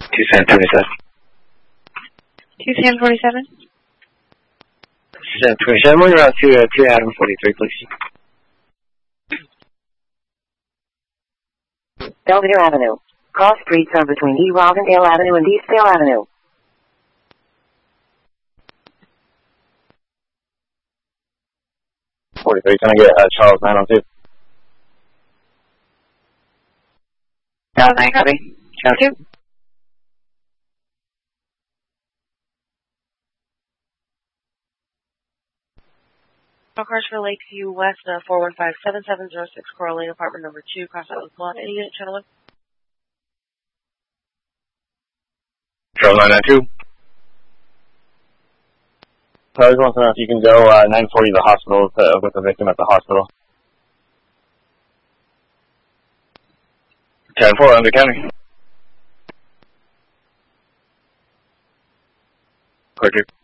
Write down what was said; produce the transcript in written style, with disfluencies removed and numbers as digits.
2 Sam 27. 2 Sam 27. Sam 27, we're out to 2 Adam 43, please. Belvedere Avenue. Cross streets are between E. Rosendale Avenue and Eastdale Avenue. Can I get Charles 902? Charles 9, copy. Charles 2. Cars for Lakeview West, 415-7706, Coral Lane, apartment number 2, cross out with block. Any unit, channel 1? Charles 992. I just want to know if you can go 940 to the hospital with the victim at the hospital. 10-4, Under County. Quicker.